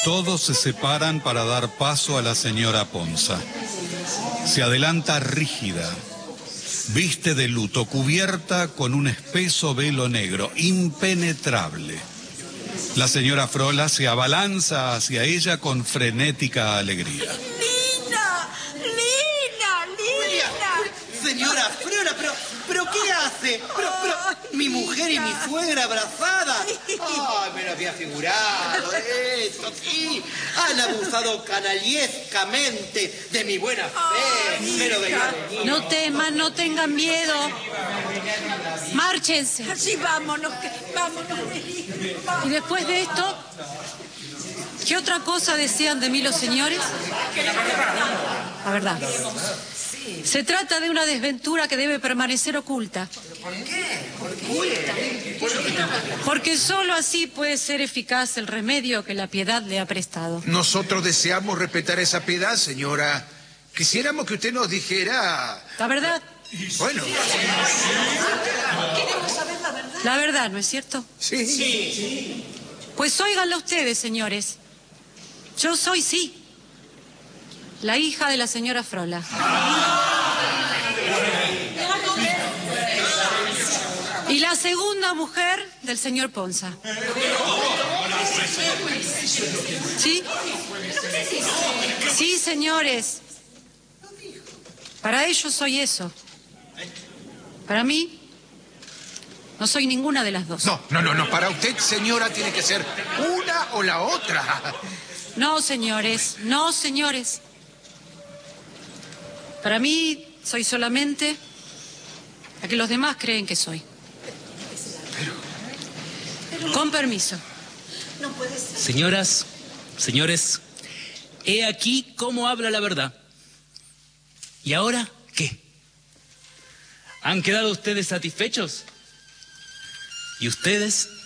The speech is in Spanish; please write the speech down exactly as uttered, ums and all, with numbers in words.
Todos se separan para dar paso a la señora Ponza. Se adelanta rígida, viste de luto, cubierta con un espeso velo negro, impenetrable. La señora Frola se abalanza hacia ella con frenética alegría. ¡Lina! ¡Lina! ¡Lina! Señora Frola, pero, pero ¿qué hace? Pero, pero, mi mujer y mi suegra abrazadas. Ay, me lo había figurado, eso sí. Han abusado canallescamente de mi buena fe. Me lo veía venir. No teman, no tengan miedo. Márchense. Así vámonos, que, vámonos. Y después de esto, ¿qué otra cosa desean de mí los señores? La verdad. Se trata de una desventura que debe permanecer oculta. ¿Por qué? ¿Por qué? Porque solo así puede ser eficaz el remedio que la piedad le ha prestado. Nosotros deseamos respetar esa piedad, señora. Quisiéramos que usted nos dijera... ¿La verdad? Bueno. Queremos saber la verdad. La verdad, ¿no es cierto? Sí. Sí. Pues óiganlo ustedes, señores. Yo soy, sí, la hija de la señora Frola. Y la segunda mujer del señor Ponza. ¿Sí? Sí, señores. Para ellos soy eso. Para mí, no soy ninguna de las dos. No, no, no, no. Para usted, señora, tiene que ser una o la otra. No, señores, no, señores. Para mí, soy solamente la que los demás creen que soy. Pero... Con permiso. No puede ser. Señoras, señores, he aquí cómo habla la verdad. ¿Y ahora qué? ¿Han quedado ustedes satisfechos? ¿Y ustedes?